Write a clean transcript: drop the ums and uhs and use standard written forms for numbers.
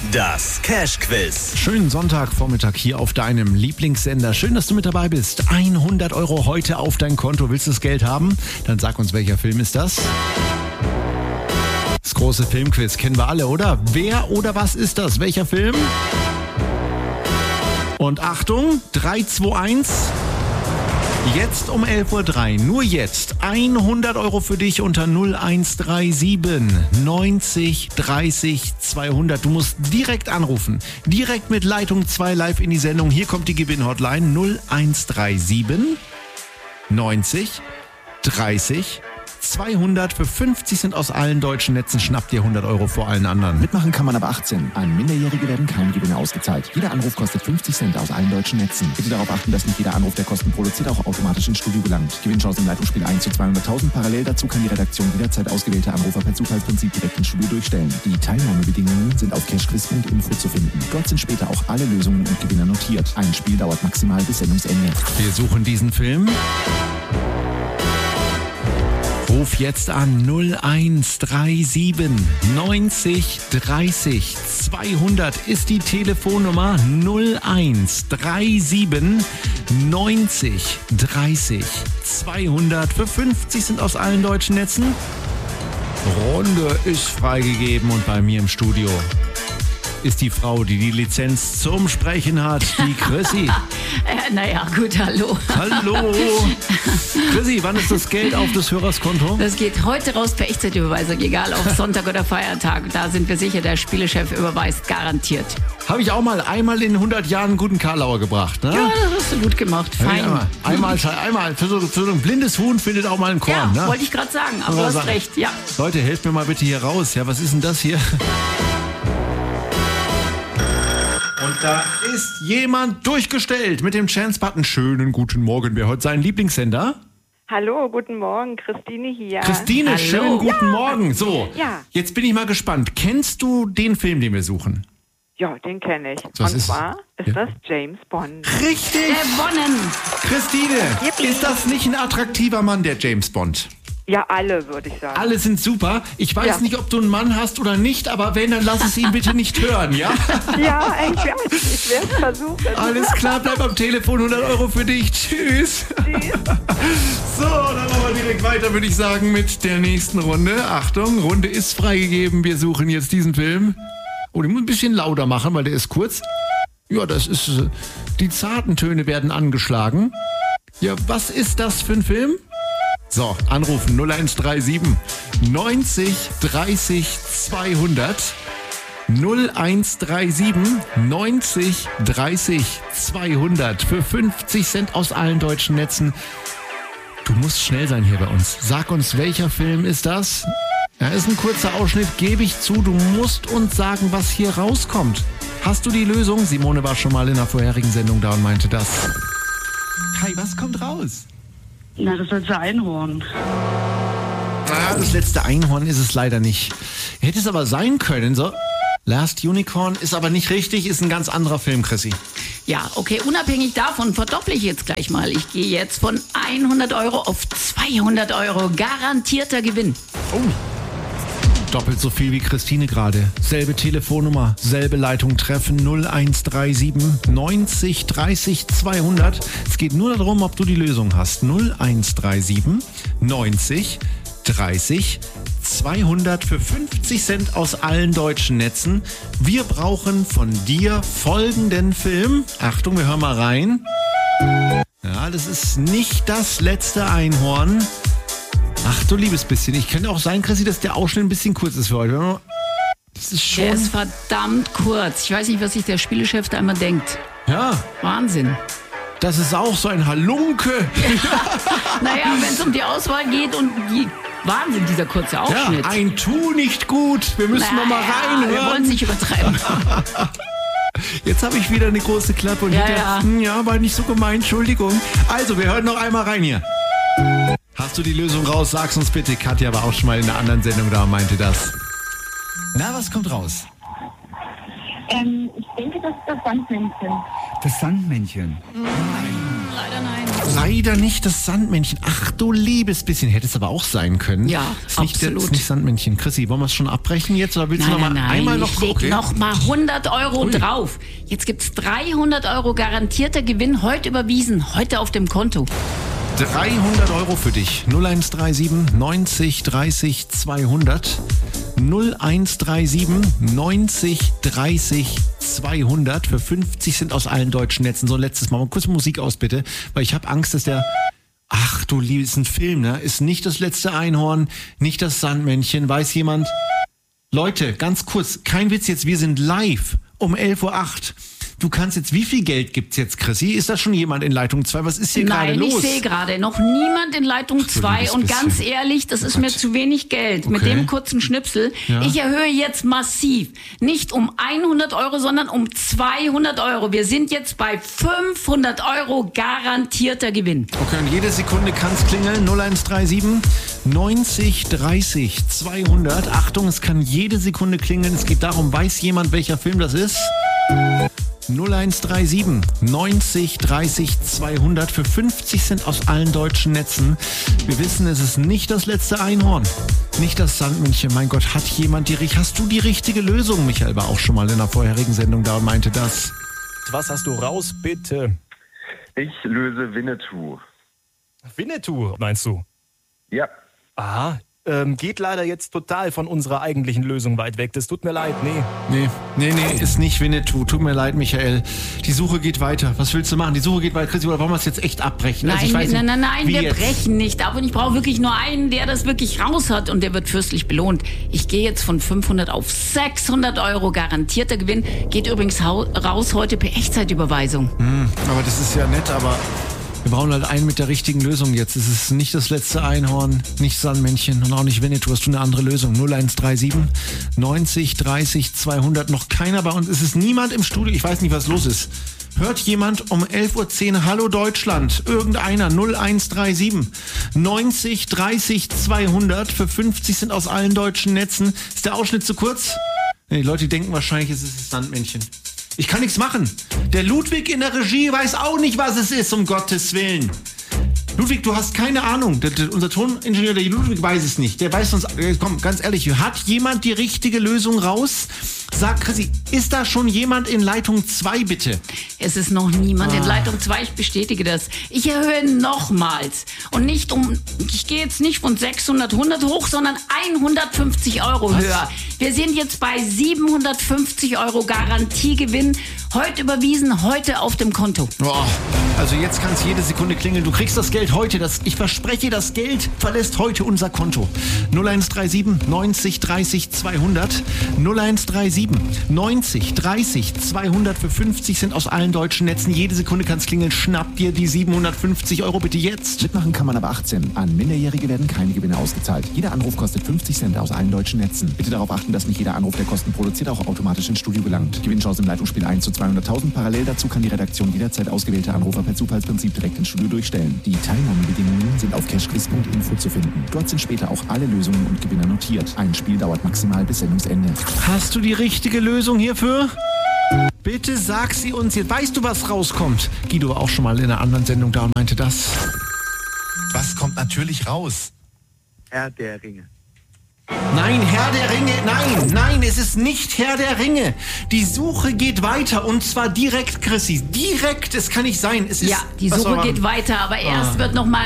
Das Cash-Quiz. Schönen Sonntagvormittag hier auf deinem Lieblingssender. Schön, dass du mit dabei bist. 100 € heute auf dein Konto. Willst du das Geld haben? Dann sag uns, welcher Film ist das? Das große Filmquiz kennen wir alle, oder? Wer oder was ist das? Welcher Film? Und Achtung, 3, 2, 1... Jetzt um 11.03 Uhr, nur jetzt, 100 € für dich unter 0137 90 30 200. Du musst direkt anrufen, direkt mit Leitung 2 live in die Sendung. Hier kommt die Gewinnhotline 0137 90 30 200. Für 50 Cent aus allen deutschen Netzen schnappt ihr 100 € vor allen anderen. Mitmachen kann man ab 18. An Minderjährige werden keine Gewinne ausgezahlt. Jeder Anruf kostet 50 Cent aus allen deutschen Netzen. Bitte darauf achten, dass nicht jeder Anruf, der Kosten produziert, auch automatisch ins Studio gelangt. Gewinnchance im Leitungsspiel 1 zu 200.000. Parallel dazu kann die Redaktion jederzeit ausgewählte Anrufer per Zufallsprinzip direkt ins Studio durchstellen. Die Teilnahmebedingungen sind auf cashquiz.info zu finden. Dort sind später auch alle Lösungen und Gewinner notiert. Ein Spiel dauert maximal bis Sendungsende. Wir suchen diesen Film. Ruf jetzt an 0137 90 30 200 ist die Telefonnummer 0137 90 30 200. Für 50 sind aus allen deutschen Netzen. Runde ist freigegeben und bei mir im Studio ist die Frau, die die Lizenz zum Sprechen hat, die Chrissy. Naja, gut, hallo. Hallo. Chrissy, wann ist das Geld auf des Hörers Konto? Das geht heute raus per Echtzeitüberweisung, egal ob Sonntag oder Feiertag. Da sind wir sicher, der Spielechef überweist garantiert. Habe ich auch mal einmal in 100 Jahren einen guten Karlauer gebracht, ne? Ja, das hast du gut gemacht. Fein. Ja, einmal für so ein blindes Huhn findet auch mal ein Korn, Ja, ne? wollte ich gerade sagen, aber du hast recht, ja. Leute, helft mir mal bitte hier raus. Ja, was ist denn das hier? Und da ist jemand durchgestellt mit dem Chance-Button. Schönen guten Morgen. Wer heute sein Lieblingssender? Hallo, guten Morgen, Christine hier. Christine, Hallo. schönen guten Morgen. So, Ja. Jetzt bin ich mal gespannt. Kennst du den Film, den wir suchen? Ja, den kenne ich. Was Und ist- zwar ist ja. das James Bond. Richtig! Gewonnen! Christine, Yippie. ist das nicht ein attraktiver Mann, der James Bond? Ja, alle, würde ich sagen. Alle sind super. Ich weiß Ja. nicht, ob du einen Mann hast oder nicht, aber wenn, dann lass es ihn bitte nicht hören, ja? Ja, ich werde es versuchen. Alles klar, bleib am Telefon, 100 € für dich. Tschüss. So, dann machen wir direkt weiter, würde ich sagen, mit der nächsten Runde. Achtung, Runde ist freigegeben. Wir suchen jetzt diesen Film. Oh, den muss ein bisschen lauter machen, weil der ist kurz. Ja, das ist... die zarten Töne werden angeschlagen. Ja, was ist das für ein Film? So, anrufen 0137 90 30 200. 0137 90 30 200 für 50 Cent aus allen deutschen Netzen. Du musst schnell sein hier bei uns. Sag uns, welcher Film ist das? Ja, ist ein kurzer Ausschnitt, gebe ich zu. Du musst uns sagen, was hier rauskommt. Hast du die Lösung? Simone war schon mal in einer vorherigen Sendung da und meinte das. Kai, was kommt raus? Na, das letzte Einhorn. Das letzte Einhorn ist es leider nicht. Hätte es aber sein können, so. Last Unicorn ist aber nicht richtig, ist ein ganz anderer Film, Chrissy. Ja, okay, unabhängig davon verdopple ich jetzt gleich mal. Ich gehe jetzt von 100 € auf 200 €. Garantierter Gewinn. Oh. Doppelt so viel wie Christine gerade. Selbe Telefonnummer, selbe Leitung treffen 0137 90 30 200. Es geht nur darum, ob du die Lösung hast. 0137 90 30 200 für 50 Cent aus allen deutschen Netzen. Wir brauchen von dir folgenden Film. Achtung, wir hören mal rein. Ja, das ist nicht das letzte Einhorn. Ach du liebes bisschen. Ich könnte auch sein, Chrissy, dass der Ausschnitt ein bisschen kurz ist für heute. Das ist schon... Der ist verdammt kurz. Ich weiß nicht, was sich der Spielechef da immer denkt. Ja, Wahnsinn. das ist auch so ein Halunke. Naja, wenn es um die Auswahl geht und die Wahnsinn, dieser kurze Ja, Ausschnitt. ein Tu nicht gut. Wir müssen noch mal Wir wollen reinhören. es nicht übertreiben. Jetzt habe ich wieder eine große Klappe und Ja, hinterher, ja, war nicht so gemein, Entschuldigung. Also, wir hören noch einmal rein hier. Hast du die Lösung raus? Sag's uns bitte. Katja war auch schon mal in einer anderen Sendung da und meinte das. Na, was kommt raus? Ich denke, das ist das Sandmännchen. Das Sandmännchen. Leider nein. Leider nicht das Sandmännchen. Ach du liebes bisschen. Hätte es aber auch sein können. Ja, ist nicht, absolut. Ist nicht Sandmännchen. Chrissy, wollen wir es schon abbrechen jetzt? Oder willst du noch mal einmal noch? Ich leg noch mal 100 Euro drauf. Jetzt gibt's 300 Euro garantierter Gewinn. Heute überwiesen. Heute auf dem Konto. 300 Euro für dich. 0137 90 30 200. 0137 90 30 200 für 50 Cent aus allen deutschen Netzen. So, letztes Mal kurz Musik aus, bitte. Weil ich habe Angst, dass der... Ach du Liebe, ist ein Film, ne? Ist nicht das letzte Einhorn, nicht das Sandmännchen. Weiß jemand... Leute, ganz kurz, kein Witz jetzt, wir sind live um 11:08 Uhr. Du kannst jetzt, wie viel Geld gibt's jetzt, Chrissy? Ist da schon jemand in Leitung 2? Was ist hier gerade los? Nein, ich sehe gerade noch niemand in Leitung 2 und ganz ehrlich, das ist mir zu wenig Geld. Okay. Mit dem kurzen Schnipsel. Ja. Ich erhöhe jetzt massiv. Nicht um 100 Euro, sondern um 200 Euro. Wir sind jetzt bei 500 Euro garantierter Gewinn. Okay, und jede Sekunde kann's klingeln. 0137 90 30 200. Achtung, es kann jede Sekunde klingeln. Es geht darum, weiß jemand, welcher Film das ist? 0137 90 30 200 für 50 Cent aus allen deutschen Netzen. Wir wissen, es ist nicht das letzte Einhorn, nicht das Sandmännchen. Mein Gott, hast du die richtige Lösung? Michael war auch schon mal in der vorherigen Sendung da und meinte das. Was hast du raus, bitte? Ich löse Winnetou. Winnetou, meinst du? Ja. Aha. Geht leider jetzt total von unserer eigentlichen Lösung weit weg. Das tut mir leid, nee. Nee, ist nicht Winnetou. Tut mir leid, Michael. Die Suche geht weiter. Was willst du machen? Die Suche geht weiter. Chrissy, oder wollen wir es jetzt echt abbrechen? Nein, Wie wir jetzt? brechen nicht ab. Und ich brauche wirklich nur einen, der das wirklich raus hat. Und der wird fürstlich belohnt. Ich gehe jetzt von 500 auf 600 Euro garantierter Gewinn. Geht übrigens raus heute per Echtzeitüberweisung. Aber das ist ja nett, aber... Wir brauchen halt einen mit der richtigen Lösung jetzt. Es ist nicht das letzte Einhorn, nicht Sandmännchen und auch nicht Winnetou. Hast du eine andere Lösung? 0137 90 30 200. Noch keiner bei uns. Es ist niemand im Studio. Ich weiß nicht, was los ist. Hört jemand um 11:10 Uhr Hallo Deutschland? Irgendeiner 0137 90 30 200 für 50 Cent aus allen deutschen Netzen. Ist der Ausschnitt zu kurz? Nee, die Leute denken wahrscheinlich, es ist das Sandmännchen. Ich kann nichts machen. Der Ludwig in der Regie weiß auch nicht, was es ist, um Gottes Willen. Ludwig, du hast keine Ahnung. Unser Toningenieur, der Ludwig, weiß es nicht. Der weiß uns, komm, ganz ehrlich, hat jemand die richtige Lösung raus? Sag, Chrissy, ist da schon jemand in Leitung 2, bitte? Es ist noch niemand in Leitung 2, ich bestätige das. Ich erhöhe nochmals. Und ich gehe jetzt nicht von 600, 100 hoch, sondern 150 Euro höher. Wir sind jetzt bei 750 Euro Garantiegewinn. Heute überwiesen, heute auf dem Konto. Boah, also jetzt kann es jede Sekunde klingeln. Du kriegst das Geld heute. Ich verspreche, das Geld verlässt heute unser Konto. 0137 90 30 200. 0137 90 30 200 für 50 Cent aus allen deutschen Netzen. Jede Sekunde kann es klingeln. Schnapp dir die 750 Euro bitte jetzt. Mitmachen kann man ab 18. An Minderjährige werden keine Gewinne ausgezahlt. Jeder Anruf kostet 50 Cent aus allen deutschen Netzen. Bitte darauf achten, dass nicht jeder Anruf, der Kosten produziert, auch automatisch ins Studio gelangt. Gewinnchance im Leitungsspiel 1 zu 200.000. Parallel dazu kann die Redaktion jederzeit ausgewählte Anrufer per Zufallsprinzip direkt ins Studio durchstellen. Die Teilnahmebedingungen sind auf cashquiz.info zu finden. Dort sind später auch alle Lösungen und Gewinner notiert. Ein Spiel dauert maximal bis Sendungsende. Hast du die richtige Lösung hierfür? Bitte sag sie uns jetzt. Weißt du, was rauskommt? Guido war auch schon mal in einer anderen Sendung da und meinte das. Was kommt natürlich raus? Herr der Ringe. Nein, Herr der Ringe, nein, es ist nicht Herr der Ringe. Die Suche geht weiter und zwar direkt, Chrissy. Direkt, es kann nicht sein. Es ist, Ja, die Suche geht weiter, aber erst wird noch mal